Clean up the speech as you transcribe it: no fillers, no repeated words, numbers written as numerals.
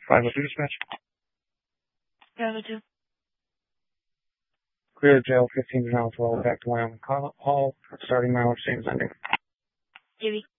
502 dispatch. 502. Clear jail 15 to 12 back to Wyoming Hall. Starting mileage same as ending. JB.